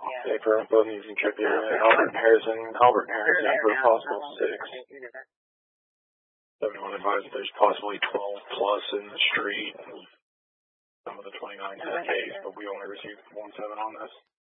Okay, for both of you can check the area. Albert and Harrison for a possible 6. 71 advised that there's possibly 12 plus in the street. Some of the 29 in the case, but we only received 1-7 on this.